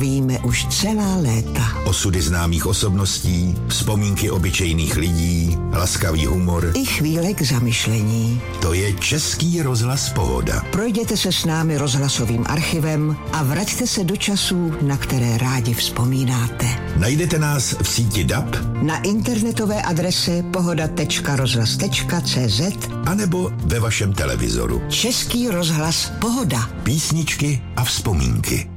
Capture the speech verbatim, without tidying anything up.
bavíme už celá léta. Osudy známých osobností, vzpomínky obyčejných lidí, laskavý humor I chvíle k zamyšlení. To je Český rozhlas Pohoda. Projděte se s námi rozhlasovým archivem a vraťte se do časů, na které rádi vzpomínáte. Najdete nás v síti D A B, na internetové adrese pohoda tečka rozhlas tečka cé zet anebo ve vašem televizoru. Český rozhlas Pohoda. Písničky a vzpomínky.